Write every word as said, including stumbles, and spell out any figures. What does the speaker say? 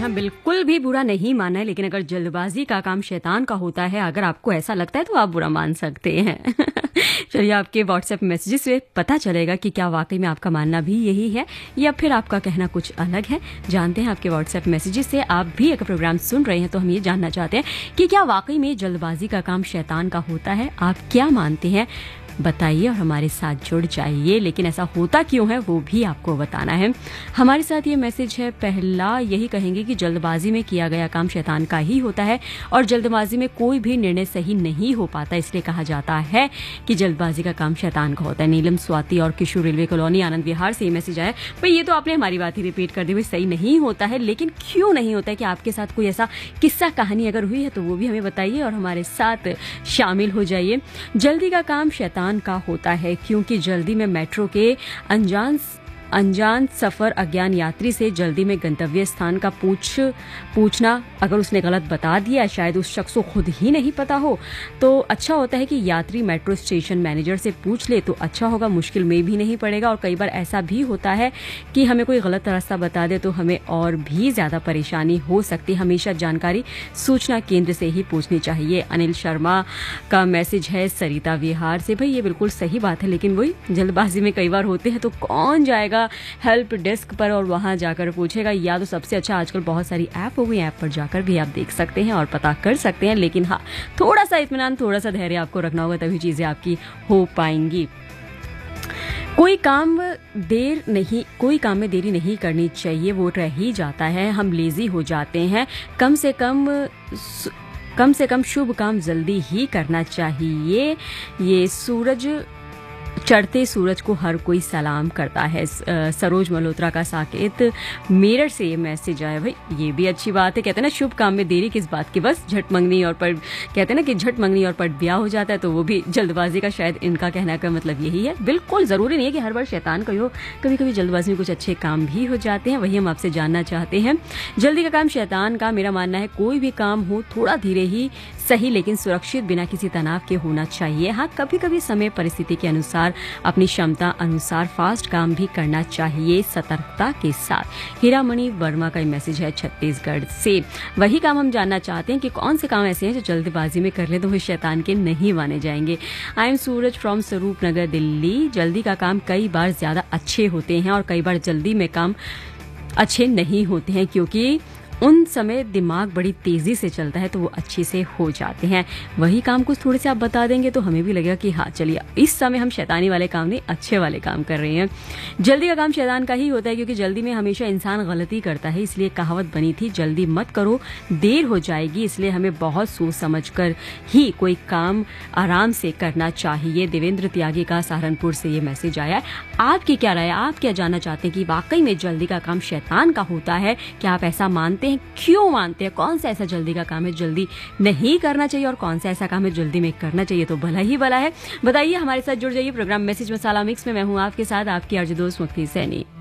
कहना बिल्कुल भी बुरा नहीं माना है, लेकिन अगर जल्दबाजी का काम शैतान का होता है, अगर आपको ऐसा लगता है तो आप बुरा मान सकते हैं। चलिए, आपके व्हाट्सएप मैसेजेस से पता चलेगा कि क्या वाकई में आपका मानना भी यही है या फिर आपका कहना कुछ अलग है। जानते हैं आपके व्हाट्सएप मैसेजेस से। आप भी अगर प्रोग्राम सुन रहे हैं तो हम ये जानना चाहते हैं कि क्या वाकई में जल्दबाजी का काम शैतान का होता है, आप क्या मानते हैं, बताइए और हमारे साथ जुड़ जाइए। लेकिन ऐसा होता क्यों है वो भी आपको बताना है। हमारे साथ ये मैसेज है, पहला यही कहेंगे कि जल्दबाजी में किया गया काम शैतान का ही होता है और जल्दबाजी में कोई भी निर्णय सही नहीं हो पाता, इसलिए कहा जाता है कि जल्दबाजी का काम शैतान का होता है। नीलम, स्वाति और किशोर रेलवे कॉलोनी आनंद विहार से ये मैसेज आया। भाई ये तो आपने हमारी बात ही रिपीट कर दी, भाई सही नहीं होता है, लेकिन क्यों नहीं होता है कि आपके साथ कोई ऐसा किस्सा कहानी अगर हुई है तो वो भी हमें बताइए और हमारे साथ शामिल हो जाइए। जल्दी का काम शैतान का होता है क्योंकि जल्दी में मेट्रो के अनजान अनजान सफर अज्ञान यात्री से जल्दी में गंतव्य स्थान का पूछ पूछना, अगर उसने गलत बता दिया, शायद उस शख्स को खुद ही नहीं पता हो, तो अच्छा होता है कि यात्री मेट्रो स्टेशन मैनेजर से पूछ ले तो अच्छा होगा, मुश्किल में भी नहीं पड़ेगा। और कई बार ऐसा भी होता है कि हमें कोई गलत रास्ता बता दे तो हमें और भी ज्यादा परेशानी हो सकती है। हमेशा जानकारी सूचना केंद्र से ही पूछनी चाहिए। अनिल शर्मा का मैसेज है सरिता विहार से। भाई ये बिल्कुल सही बात है, लेकिन वही जल्दबाजी में कई बार होते हैं तो कौन जाएगा हेल्प डेस्क पर और वहां जाकर पूछेगा। या तो सबसे अच्छा आजकल बहुत सारी ऐप हो गई, ऐप पर जाकर भी आप देख सकते हैं और पता कर सकते हैं। लेकिन हाँ, थोड़ा सा इत्मीनान, थोड़ा सा धैर्य आपको रखना होगा, तभी चीजें आपकी हो पाएंगी। कोई काम देर नहीं कोई काम में देरी नहीं करनी चाहिए, वो रह ही जाता है, हम लेजी हो जाते हैं। कम से कम कम से कम शुभ काम जल्दी ही करना चाहिए। ये सूरज चढ़ते सूरज को हर कोई सलाम करता है। सरोज मल्होत्रा का साकेत मेरठ से ये मैसेज आया। भाई ये भी अच्छी बात है। कहते हैं ना, शुभ काम में देरी किस बात की, बस झट मंगनी और पट, कहते हैं ना कि झट मंगनी और पट ब्याह हो जाता है, तो वो भी जल्दबाजी का शायद इनका कहना का मतलब यही है। बिल्कुल जरूरी नहीं है कि हर बार शैतान का हो, कभी कभी जल्दबाजी में कुछ अच्छे काम भी हो जाते हैं। वही हम आपसे जानना चाहते हैं। जल्दी का काम शैतान का, मेरा मानना है कोई भी काम हो थोड़ा धीरे ही सही, लेकिन सुरक्षित, बिना किसी तनाव के होना चाहिए। हाँ, कभी कभी समय परिस्थिति के अनुसार, अपनी क्षमता अनुसार फास्ट काम भी करना चाहिए, सतर्कता के साथ। हीरामणि वर्मा का मैसेज है छत्तीसगढ़ से। वही काम हम जानना चाहते हैं कि कौन से काम ऐसे हैं जो जल्दबाजी में कर ले तो वो शैतान के नहीं माने जाएंगे। आई एम सूरज फ्रॉम स्वरूप नगर, दिल्ली। जल्दी का काम कई बार ज्यादा अच्छे होते हैं और कई बार जल्दी में काम अच्छे नहीं होते हैं, क्योंकि उन समय दिमाग बड़ी तेजी से चलता है तो वो अच्छे से हो जाते हैं। वही काम कुछ थोड़े से आप बता देंगे तो हमें भी लगेगा कि हाँ चलिए, इस समय हम शैतानी वाले काम नहीं, अच्छे वाले काम कर रहे हैं। जल्दी का काम शैतान का ही होता है क्योंकि जल्दी में हमेशा इंसान गलती करता है, इसलिए कहावत बनी थी, जल्दी मत करो देर हो जाएगी। इसलिए हमें बहुत सोच समझ कर ही कोई काम आराम से करना चाहिए। देवेंद्र त्यागी का सहारनपुर से ये मैसेज आया है। आपकी क्या राय, आप क्या जानना चाहते हैं कि वाकई में जल्दी का काम शैतान का होता है? क्या आप ऐसा मानते हैं? क्यों मानते हैं? कौन सा ऐसा जल्दी का काम है जल्दी नहीं करना चाहिए और कौन सा ऐसा काम है जल्दी में करना चाहिए तो भला ही भला है? बताइए, हमारे साथ जुड़ जाइए। प्रोग्राम मैसेज मसाला मिक्स में मैं हूं आपके साथ, आपकी अर्ज दोस्त मुक्ति सैनी।